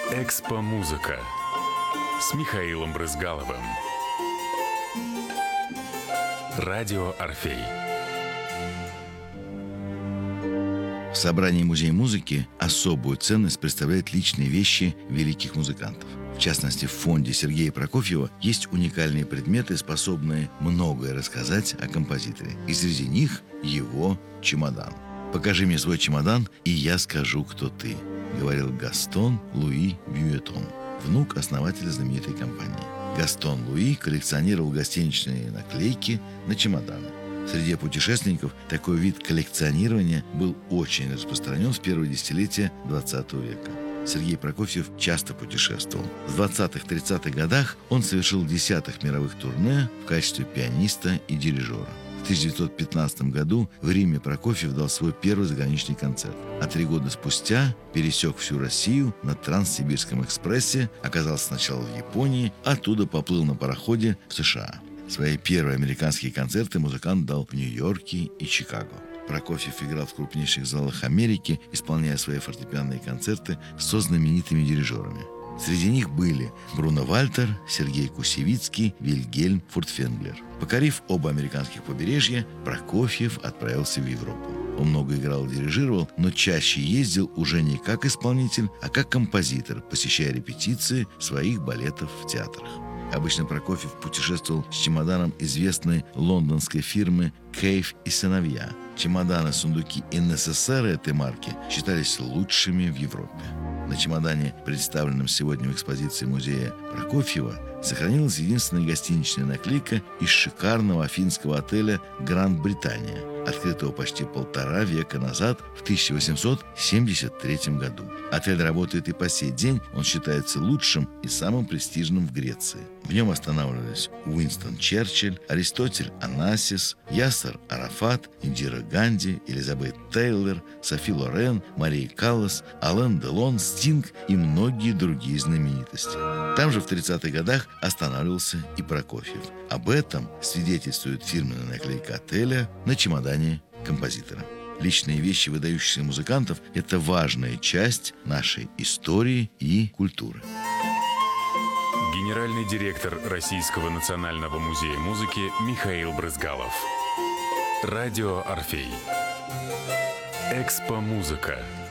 Экспо-музыка с Михаилом Брызгаловым. Радио «Орфей». В собрании Музея музыки особую ценность представляют личные вещи великих музыкантов. В частности, в фонде Сергея Прокофьева есть уникальные предметы, способные многое рассказать о композиторе. И среди них его чемодан. «Покажи мне свой чемодан, и я скажу, кто ты», говорил Гастон Луи Бюэтон, внук основателя знаменитой компании. Гастон Луи коллекционировал гостиничные наклейки на чемоданы. Среди путешественников такой вид коллекционирования был очень распространен в первые десятилетия XX века. Сергей Прокофьев часто путешествовал. В 20-30-х годах он совершил десяток мировых турне в качестве пианиста и дирижера. В 1915 году в Риме Прокофьев дал свой первый заграничный концерт, а 3 года спустя пересек всю Россию на Транссибирском экспрессе, оказался сначала в Японии, оттуда поплыл на пароходе в США. Свои первые американские концерты музыкант дал в Нью-Йорке и Чикаго. Прокофьев играл в крупнейших залах Америки, исполняя свои фортепианные концерты со знаменитыми дирижерами. Среди них были Бруно Вальтер, Сергей Кусевицкий, Вильгельм Фуртвенглер. Покорив оба американских побережья, Прокофьев отправился в Европу. Он много играл и дирижировал, но чаще ездил уже не как исполнитель, а как композитор, посещая репетиции своих балетов в театрах. Обычно Прокофьев путешествовал с чемоданом известной лондонской фирмы «Кейв и сыновья». Чемоданы-сундуки НССР этой марки считались лучшими в Европе. На чемодане, представленном сегодня в экспозиции музея Прокофьева, сохранилась единственная гостиничная наклейка из шикарного афинского отеля «Гранд Британия», открытого почти 1,5 века назад, в 1873 году. Отель работает и по сей день, он считается лучшим и самым престижным в Греции. В нем останавливались Уинстон Черчилль, Аристотель Онасис, Ясер Арафат, Индира Ганди, Элизабет Тейлор, Софи Лорен, Мария Каллас, Ален Делон, Стинг и многие другие знаменитости. Там же в 30-х годах останавливался и Прокофьев. Об этом свидетельствует фирменная наклейка отеля на чемодане композитора. Личные вещи выдающихся музыкантов – это важная часть нашей истории и культуры. Генеральный директор Российского национального музея музыки Михаил Брызгалов. Радио «Орфей». Экспо-музыка.